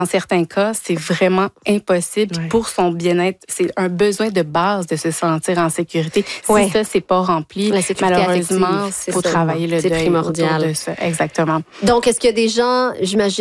Dans certains cas, c'est vraiment impossible. Puis pour son bien-être, c'est un besoin de base de se sentir en sécurité. Si ça, c'est pas rempli, malheureusement, il faut travailler le deuil autour de ça. Exactement. Donc, est-ce qu'il y a des gens, j'imagine,